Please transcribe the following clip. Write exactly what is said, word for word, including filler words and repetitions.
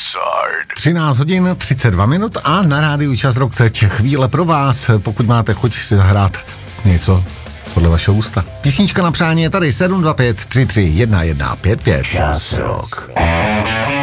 Hazard. třináct hodin třicet dva minut a na rádiu Čas Rock teď chvíle pro vás, pokud máte chuť si zahrát něco podle vašeho ústa. Písnička na přání je tady sedm dva pět tři tři jedna jedna pět pět. Čas Rock.